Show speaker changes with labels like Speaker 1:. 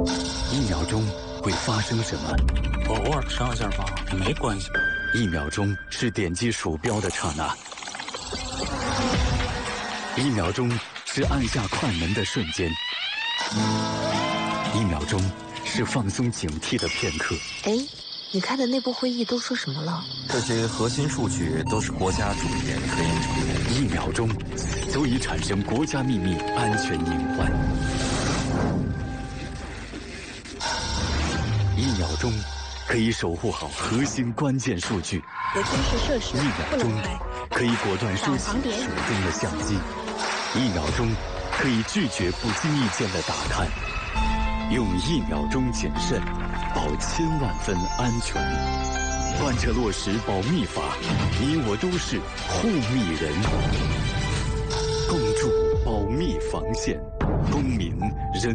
Speaker 1: 1秒钟会发生什么？
Speaker 2: 我偶尔上一下吧，没关系。
Speaker 1: 1秒钟是点击鼠标的刹那，1秒钟是按下快门的瞬间，1秒钟是放松警惕的片刻。
Speaker 3: 哎，你开的内部会议都说什么了？
Speaker 4: 这些核心数据都是国家重点科研成果。
Speaker 1: 1秒钟足以产生国家秘密安全隐患。1秒钟可以守护好核心关键数据。
Speaker 5: 核军事设施
Speaker 1: 1秒钟可以果断收起手中的相机。1秒钟可以拒绝不经意间的打探。用1秒钟谨慎，保千万分安全。贯彻落实保密法，你我都是护密人。共筑保密防线，公民人